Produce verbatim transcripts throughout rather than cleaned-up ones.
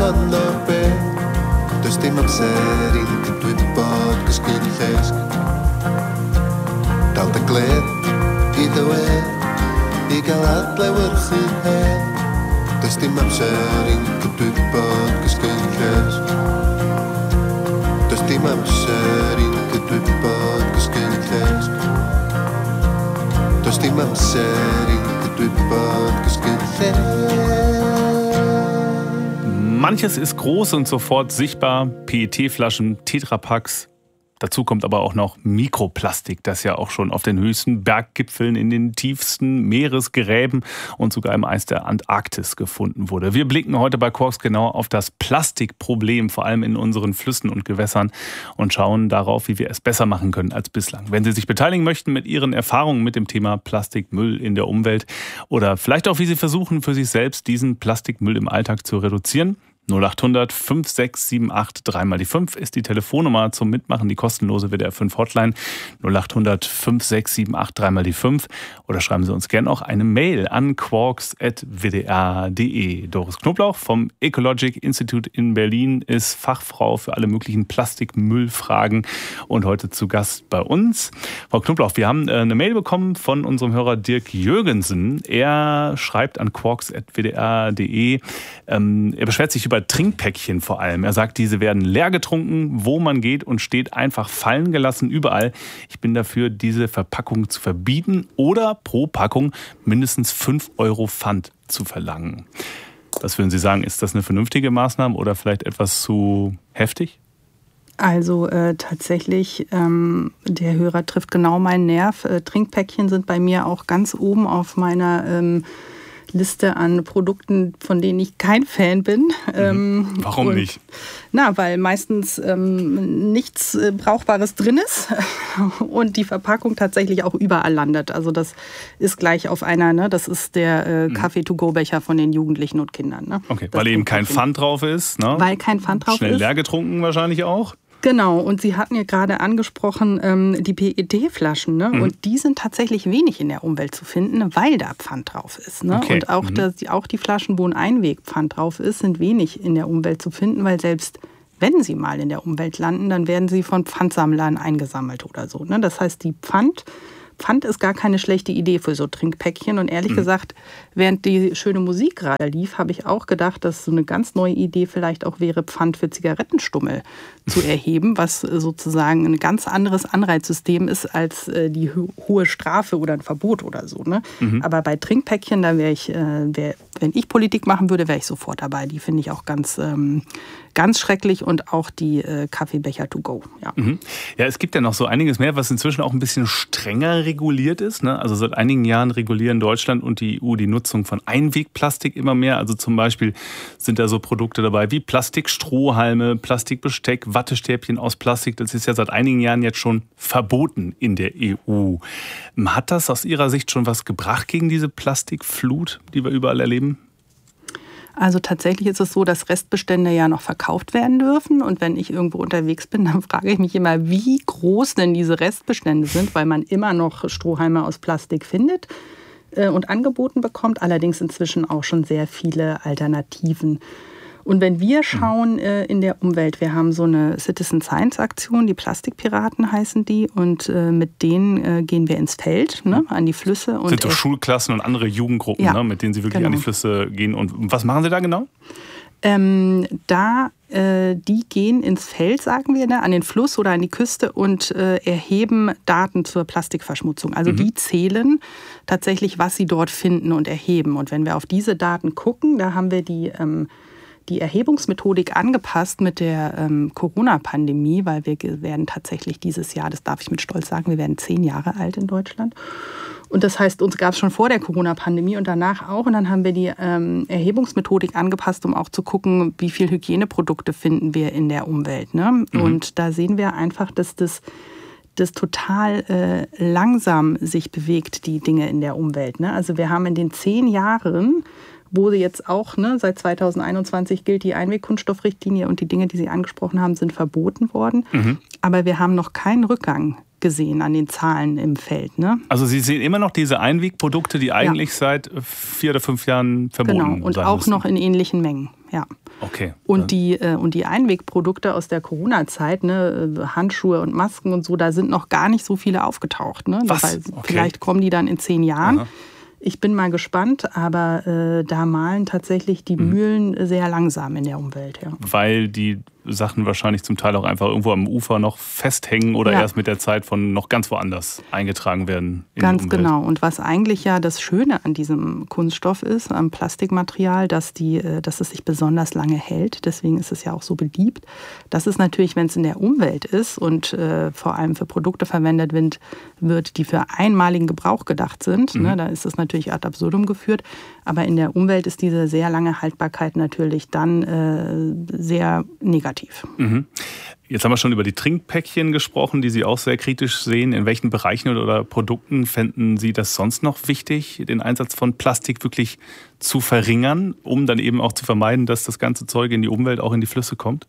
sanna pe tõesti ma serin kõik podkas kõigest talta kleed idawe igal atlewrch he tõesti ma serin kõik podkas kõigest tõesti ma serin kõik podkas kõigest tõesti ma serin kõik podkas kõigest. Manches ist groß und sofort sichtbar. P E T-Flaschen, Tetrapacks. Dazu kommt aber auch noch Mikroplastik, das ja auch schon auf den höchsten Berggipfeln, in den tiefsten Meeresgräben und sogar im Eis der Antarktis gefunden wurde. Wir blicken heute bei Quarks genau auf das Plastikproblem, vor allem in unseren Flüssen und Gewässern, und schauen darauf, wie wir es besser machen können als bislang. Wenn Sie sich beteiligen möchten mit Ihren Erfahrungen mit dem Thema Plastikmüll in der Umwelt oder vielleicht auch, wie Sie versuchen, für sich selbst diesen Plastikmüll im Alltag zu reduzieren, null acht hundert fünf sechs sieben acht drei mal die fünf ist die Telefonnummer zum Mitmachen, die kostenlose W D R fünf Hotline null acht hundert fünf sechs sieben acht drei mal die fünf, oder schreiben Sie uns gerne auch eine Mail an quarks at w d r punkt d e. Doris Knoblauch vom Ecologic Institute in Berlin ist Fachfrau für alle möglichen Plastikmüllfragen und heute zu Gast bei uns. Frau Knoblauch, wir haben eine Mail bekommen von unserem Hörer Dirk Jürgensen. Er schreibt an quarks at w d r punkt d e. Ähm, er beschwert sich über Trinkpäckchen vor allem. Er sagt, diese werden leer getrunken, wo man geht, und steht einfach fallen gelassen überall. Ich bin dafür, diese Verpackung zu verbieten oder pro Packung mindestens fünf Euro Pfand zu verlangen. Was würden Sie sagen, ist das eine vernünftige Maßnahme oder vielleicht etwas zu heftig? Also äh, tatsächlich, ähm, der Hörer trifft genau meinen Nerv. Äh, Trinkpäckchen sind bei mir auch ganz oben auf meiner ähm, Liste an Produkten, von denen ich kein Fan bin. Mhm. Warum und, nicht? Na, weil meistens ähm, nichts äh, Brauchbares drin ist und die Verpackung tatsächlich auch überall landet. Also das ist gleich auf einer, ne? Das ist der äh, mhm. Kaffee-to-go-Becher von den Jugendlichen und Kindern. Ne? Okay, das weil eben kein Pfand drauf ist. Ne? Weil kein Pfand drauf Schnell ist. Schnell leer getrunken wahrscheinlich auch. Genau, und Sie hatten ja gerade angesprochen, ähm, die P E T-Flaschen, ne? Mhm. Und die sind tatsächlich wenig in der Umwelt zu finden, weil da Pfand drauf ist. Ne? Okay. Und auch, mhm. das, auch die Flaschen, wo ein Einwegpfand drauf ist, sind wenig in der Umwelt zu finden, weil selbst wenn sie mal in der Umwelt landen, dann werden sie von Pfandsammlern eingesammelt oder so. Ne? Das heißt, die Pfand... Pfand ist gar keine schlechte Idee für so Trinkpäckchen. Und ehrlich mhm. gesagt, während die schöne Musik gerade lief, habe ich auch gedacht, dass so eine ganz neue Idee vielleicht auch wäre, Pfand für Zigarettenstummel zu erheben, was sozusagen ein ganz anderes Anreizsystem ist als die hohe Strafe oder ein Verbot oder so. Ne? Mhm. Aber bei Trinkpäckchen, da wäre ich, wär, wenn ich Politik machen würde, wäre ich sofort dabei. Die finde ich auch ganz, ähm, ganz schrecklich, und auch die äh, Kaffeebecher to go. Ja. Mhm. Ja, es gibt ja noch so einiges mehr, was inzwischen auch ein bisschen strenger reguliert ist. Ne? Also seit einigen Jahren regulieren Deutschland und die E U die Nutzung von Einwegplastik immer mehr. Also zum Beispiel sind da so Produkte dabei wie Plastikstrohhalme, Plastikbesteck, Wattestäbchen aus Plastik. Das ist ja seit einigen Jahren jetzt schon verboten in der E U. Hat das aus Ihrer Sicht schon was gebracht gegen diese Plastikflut, die wir überall erleben? Also tatsächlich ist es so, dass Restbestände ja noch verkauft werden dürfen. Und wenn ich irgendwo unterwegs bin, dann frage ich mich immer, wie groß denn diese Restbestände sind, weil man immer noch Strohhalme aus Plastik findet und angeboten bekommt. Allerdings inzwischen auch schon sehr viele Alternativen. Und wenn wir schauen äh, in der Umwelt, wir haben so eine Citizen Science Aktion, die Plastikpiraten heißen die, und äh, mit denen äh, gehen wir ins Feld, ne, an die Flüsse. Und sind so Schulklassen und andere Jugendgruppen, ja, ne, mit denen Sie wirklich genau. an die Flüsse gehen. Und was machen Sie da genau? Ähm, da, äh, die gehen ins Feld, sagen wir, ne, an den Fluss oder an die Küste und äh, erheben Daten zur Plastikverschmutzung. Also mhm. die zählen tatsächlich, was sie dort finden und erheben. Und wenn wir auf diese Daten gucken, da haben wir die ähm, die Erhebungsmethodik angepasst mit der ähm, Corona-Pandemie, weil wir werden tatsächlich dieses Jahr, das darf ich mit Stolz sagen, wir werden zehn Jahre alt in Deutschland. Und das heißt, uns gab es schon vor der Corona-Pandemie und danach auch. Und dann haben wir die ähm, Erhebungsmethodik angepasst, um auch zu gucken, wie viel Hygieneprodukte finden wir in der Umwelt. Ne? Mhm. Und da sehen wir einfach, dass das das total äh, langsam sich bewegt, die Dinge in der Umwelt. Ne? Also wir haben in den zehn Jahren, wo sie jetzt auch, ne, seit zweitausendeinundzwanzig gilt die Einwegkunststoffrichtlinie und die Dinge, die Sie angesprochen haben, sind verboten worden. Mhm. Aber wir haben noch keinen Rückgang gesehen an den Zahlen im Feld. Ne? Also Sie sehen immer noch diese Einwegprodukte, die eigentlich ja. seit vier oder fünf Jahren verboten sind. Genau, und sein auch müssen. noch in ähnlichen Mengen. Ja. Okay. Und die, äh, und die Einwegprodukte aus der Corona-Zeit, ne, Handschuhe und Masken und so, da sind noch gar nicht so viele aufgetaucht. Ne? Was? Dabei, Okay. Vielleicht kommen die dann in zehn Jahren. Aha. Ich bin mal gespannt, aber äh, da malen tatsächlich die mhm. Mühlen sehr langsam in der Umwelt. Ja. Weil die Sachen wahrscheinlich zum Teil auch einfach irgendwo am Ufer noch festhängen oder ja. erst mit der Zeit von noch ganz woanders eingetragen werden. In ganz die Umwelt. Genau. Und was eigentlich ja das Schöne an diesem Kunststoff ist, am Plastikmaterial, dass, die, dass es sich besonders lange hält. Deswegen ist es ja auch so beliebt. Das ist natürlich, wenn es in der Umwelt ist und äh, vor allem für Produkte verwendet wird, die für einmaligen Gebrauch gedacht sind, mhm. ne, da ist es natürlich ad absurdum geführt. Aber in der Umwelt ist diese sehr lange Haltbarkeit natürlich dann äh, sehr negativ. Mhm. Jetzt haben wir schon über die Trinkpäckchen gesprochen, die Sie auch sehr kritisch sehen. In welchen Bereichen oder Produkten fänden Sie das sonst noch wichtig, den Einsatz von Plastik wirklich zu verringern, um dann eben auch zu vermeiden, dass das ganze Zeug in die Umwelt, auch in die Flüsse kommt?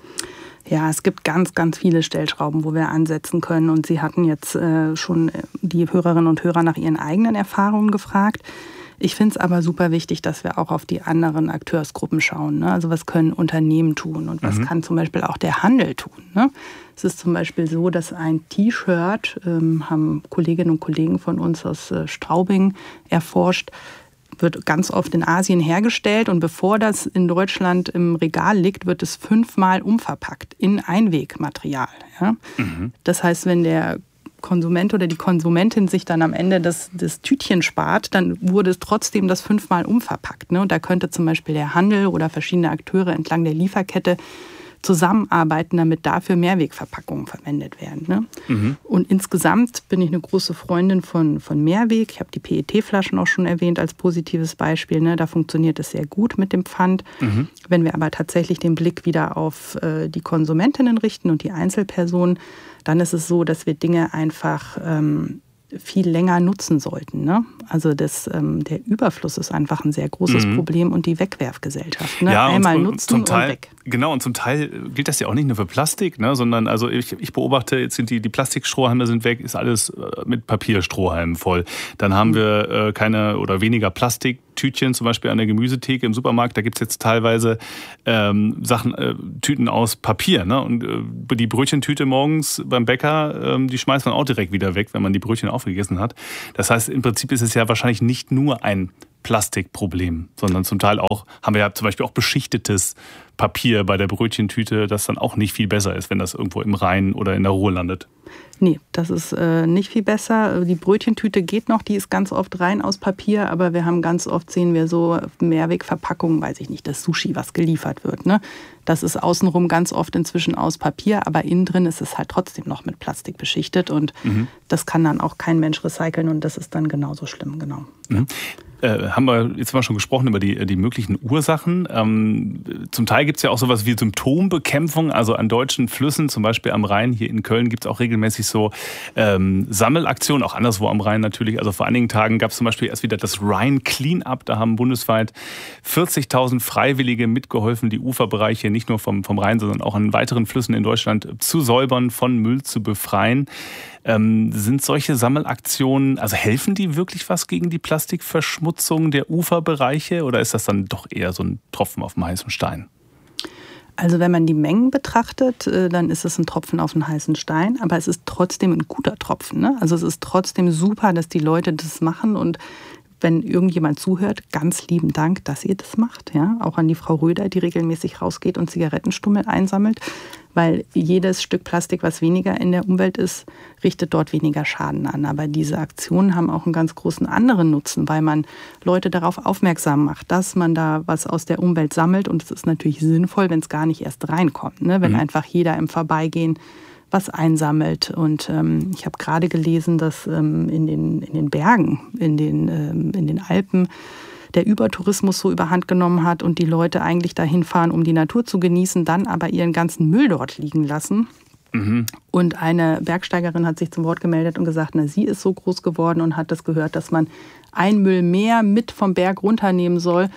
Ja, es gibt ganz, ganz viele Stellschrauben, wo wir ansetzen können. Und Sie hatten jetzt äh, schon die Hörerinnen und Hörer nach ihren eigenen Erfahrungen gefragt. Ich finde es aber super wichtig, dass wir auch auf die anderen Akteursgruppen schauen. Ne? Also was können Unternehmen tun und was mhm. kann zum Beispiel auch der Handel tun. Ne? Es ist zum Beispiel so, dass ein T-Shirt, ähm, haben Kolleginnen und Kollegen von uns aus äh, Straubing erforscht, wird ganz oft in Asien hergestellt und bevor das in Deutschland im Regal liegt, wird es fünfmal umverpackt in Einwegmaterial. Ja? Mhm. Das heißt, wenn der Konsument oder die Konsumentin sich dann am Ende das, das Tütchen spart, dann wurde es trotzdem das fünfmal umverpackt. Ne? Und da könnte zum Beispiel der Handel oder verschiedene Akteure entlang der Lieferkette zusammenarbeiten, damit dafür Mehrwegverpackungen verwendet werden. Ne? Mhm. Und insgesamt bin ich eine große Freundin von, von Mehrweg. Ich habe die P E T-Flaschen auch schon erwähnt als positives Beispiel. Ne? Da funktioniert es sehr gut mit dem Pfand. Mhm. Wenn wir aber tatsächlich den Blick wieder auf äh, die Konsumentinnen richten und die Einzelpersonen, dann ist es so, dass wir Dinge einfach ähm, viel länger nutzen sollten. Ne? Also das, ähm, der Überfluss ist einfach ein sehr großes mhm. Problem und die Wegwerfgesellschaft. Ne? Ja, Einmal und, nutzen zum Teil, und weg. Genau, und zum Teil gilt das ja auch nicht nur für Plastik, ne? sondern also ich, ich beobachte, jetzt sind die, die Plastikstrohhalme sind weg, ist alles mit Papierstrohhalmen voll. Dann haben mhm. wir äh, keine oder weniger Plastiktütchen, zum Beispiel an der Gemüsetheke im Supermarkt. Da gibt es jetzt teilweise ähm, Sachen, äh, Tüten aus Papier. Ne? Und äh, die Brötchentüte morgens beim Bäcker, äh, die schmeißt man auch direkt wieder weg, wenn man die Brötchen aufgegessen hat. Das heißt, im Prinzip ist es ja wahrscheinlich nicht nur ein Plastikproblem, sondern zum Teil auch, haben wir ja zum Beispiel auch beschichtetes Papier bei der Brötchentüte, das dann auch nicht viel besser ist, wenn das irgendwo im Rhein oder in der Ruhr landet. Nee, das ist äh, nicht viel besser. Die Brötchentüte geht noch, die ist ganz oft rein aus Papier, aber wir haben ganz oft, sehen wir so Mehrwegverpackungen, weiß ich nicht, das Sushi, was geliefert wird. Ne? Das ist außenrum ganz oft inzwischen aus Papier, aber innen drin ist es halt trotzdem noch mit Plastik beschichtet und mhm. das kann dann auch kein Mensch recyceln und das ist dann genauso schlimm, genau. Mhm. Äh, haben wir jetzt mal schon gesprochen über die, die möglichen Ursachen. Ähm, zum Teil gibt es ja auch sowas wie Symptombekämpfung. Also an deutschen Flüssen, zum Beispiel am Rhein, hier in Köln, gibt es auch regelmäßig so ähm, Sammelaktionen, auch anderswo am Rhein natürlich. Also vor einigen Tagen gab es zum Beispiel erst wieder das Rhine Cleanup. Da haben bundesweit vierzigtausend Freiwillige mitgeholfen, die Uferbereiche nicht nur vom, vom Rhein, sondern auch an weiteren Flüssen in Deutschland zu säubern, von Müll zu befreien. Ähm, sind solche Sammelaktionen, also helfen die wirklich was gegen die Plastikverschmutzung der Uferbereiche oder ist das dann doch eher so ein Tropfen auf dem heißen Stein? Also wenn man die Mengen betrachtet, dann ist es ein Tropfen auf den heißen Stein, aber es ist trotzdem ein guter Tropfen. Ne? Also es ist trotzdem super, dass die Leute das machen und wenn irgendjemand zuhört, ganz lieben Dank, dass ihr das macht. Ja? Auch an die Frau Röder, die regelmäßig rausgeht und Zigarettenstummel einsammelt, weil jedes Stück Plastik, was weniger in der Umwelt ist, richtet dort weniger Schaden an. Aber diese Aktionen haben auch einen ganz großen anderen Nutzen, weil man Leute darauf aufmerksam macht, dass man da was aus der Umwelt sammelt. Und es ist natürlich sinnvoll, wenn es gar nicht erst reinkommt, ne? Wenn mhm. einfach jeder im Vorbeigehen was einsammelt. Und ähm, ich habe gerade gelesen, dass ähm, in, den, in den Bergen, in den, ähm, in den Alpen der Übertourismus so überhand genommen hat und die Leute eigentlich dahin fahren, um die Natur zu genießen, dann aber ihren ganzen Müll dort liegen lassen. Mhm. Und eine Bergsteigerin hat sich zum Wort gemeldet und gesagt, na, sie ist so groß geworden und hat das gehört, dass man ein Müll mehr mit vom Berg runternehmen soll,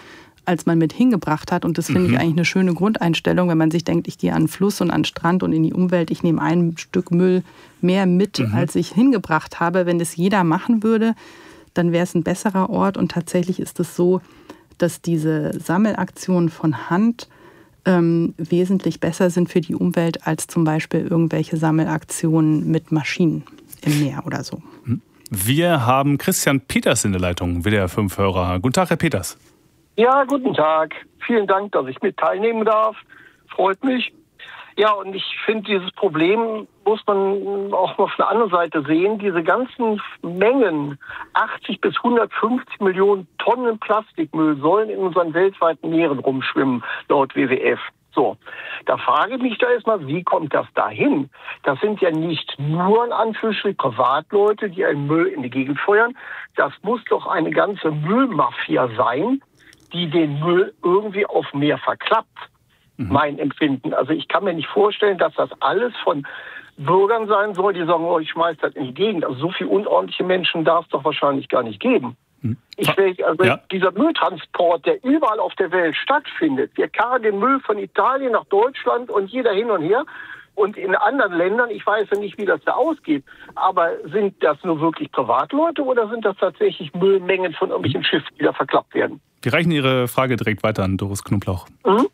als man mit hingebracht hat. Und das finde mhm. ich eigentlich eine schöne Grundeinstellung, wenn man sich denkt, ich gehe an den Fluss und an den Strand und in die Umwelt, ich nehme ein Stück Müll mehr mit, mhm. als ich hingebracht habe. Wenn das jeder machen würde, dann wäre es ein besserer Ort. Und tatsächlich ist es so, dass diese Sammelaktionen von Hand ähm, wesentlich besser sind für die Umwelt als zum Beispiel irgendwelche Sammelaktionen mit Maschinen im Meer oder so. Wir haben Christian Peters in der Leitung, W D R fünf Hörer. Guten Tag, Herr Peters. Ja, guten Tag. Vielen Dank, dass ich mit teilnehmen darf. Freut mich. Ja, und ich finde, dieses Problem muss man auch auf der anderen Seite sehen. Diese ganzen Mengen, achtzig bis hundertfünfzig Millionen Tonnen Plastikmüll sollen in unseren weltweiten Meeren rumschwimmen, laut W W F. So, da frage ich mich da erstmal, wie kommt das dahin? Das sind ja nicht nur in Anführungsstrichen Privatleute, die einen Müll in die Gegend feuern. Das muss doch eine ganze Müllmafia sein, die den Müll irgendwie auf Meer verklappt. Mhm. Mein Empfinden. Also ich kann mir nicht vorstellen, dass das alles von Bürgern sein soll, die sagen, oh, ich schmeiß das in die Gegend. Also so viele unordentliche Menschen darf es doch wahrscheinlich gar nicht geben. Mhm. Ich will, also ja. dieser Mülltransport, der überall auf der Welt stattfindet. Wir karren den Müll von Italien nach Deutschland und jeder hin und her. Und in anderen Ländern, ich weiß ja nicht, wie das da ausgeht, aber sind das nur wirklich Privatleute oder sind das tatsächlich Müllmengen von irgendwelchen Schiffen, die da verklappt werden? Wir reichen Ihre Frage direkt weiter an Doris Knoblauch. Mhm.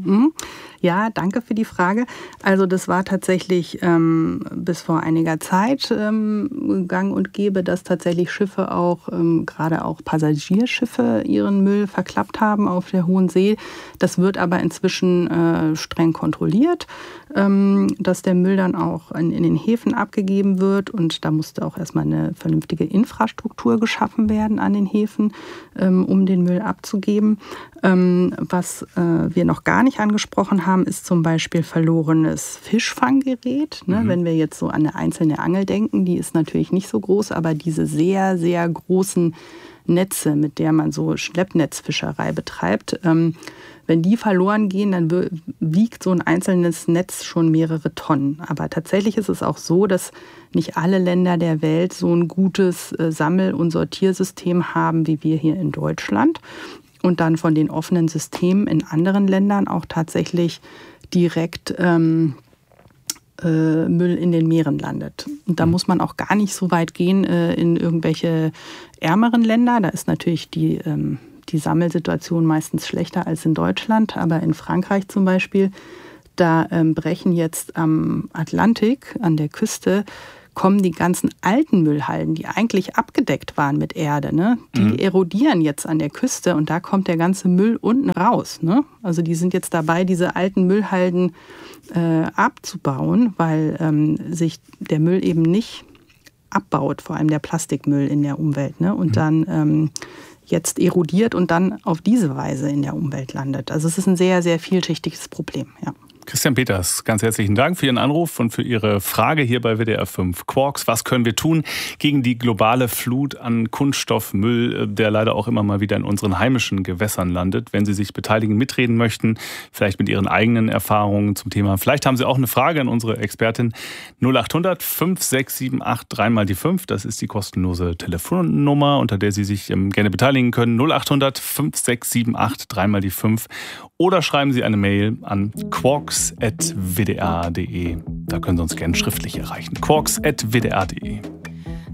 Ja, danke für die Frage. Also das war tatsächlich ähm, bis vor einiger Zeit ähm, gang und gäbe, dass tatsächlich Schiffe auch, ähm, gerade auch Passagierschiffe, ihren Müll verklappt haben auf der Hohen See. Das wird aber inzwischen äh, streng kontrolliert, ähm, dass der Müll dann auch in, in den Häfen abgegeben wird. Und da musste auch erstmal eine vernünftige Infrastruktur geschaffen werden an den Häfen, ähm, um den Müll abzugeben. Ähm, was äh, wir noch gar nicht angesprochen haben, ist zum Beispiel verlorenes Fischfanggerät. Ne? Mhm. Wenn wir jetzt so an eine einzelne Angel denken, die ist natürlich nicht so groß, aber diese sehr, sehr großen Netze, mit der man so Schleppnetzfischerei betreibt, ähm, wenn die verloren gehen, dann wiegt so ein einzelnes Netz schon mehrere Tonnen. Aber tatsächlich ist es auch so, dass nicht alle Länder der Welt so ein gutes äh, Sammel- und Sortiersystem haben, wie wir hier in Deutschland. Und dann von den offenen Systemen in anderen Ländern auch tatsächlich direkt ähm, äh, Müll in den Meeren landet. Und da muss man auch gar nicht so weit gehen äh, in irgendwelche ärmeren Länder. Da ist natürlich die, ähm, die Sammelsituation meistens schlechter als in Deutschland. Aber in Frankreich zum Beispiel, da ähm, brechen jetzt am Atlantik, an der Küste, kommen die ganzen alten Müllhalden, die eigentlich abgedeckt waren mit Erde, ne? Die mhm. erodieren jetzt an der Küste und da kommt der ganze Müll unten raus. Ne? Also die sind jetzt dabei, diese alten Müllhalden äh, abzubauen, weil ähm, sich der Müll eben nicht abbaut, vor allem der Plastikmüll in der Umwelt. Ne? Und mhm. dann ähm, jetzt erodiert und dann auf diese Weise in der Umwelt landet. Also es ist ein sehr, sehr vielschichtiges Problem, ja. Christian Peters, ganz herzlichen Dank für Ihren Anruf und für Ihre Frage hier bei W D R fünf Quarks. Was können wir tun gegen die globale Flut an Kunststoffmüll, der leider auch immer mal wieder in unseren heimischen Gewässern landet? Wenn Sie sich beteiligen, mitreden möchten, vielleicht mit Ihren eigenen Erfahrungen zum Thema. Vielleicht haben Sie auch eine Frage an unsere Expertin. null acht hundert fünf sechs sieben acht drei mal die fünf. Das ist die kostenlose Telefonnummer, unter der Sie sich gerne beteiligen können. null acht hundert fünf sechs sieben acht drei mal die fünf. Oder schreiben Sie eine Mail an quarks at w d r punkt d e. Da können Sie uns gerne schriftlich erreichen. quarks at w d r punkt d e.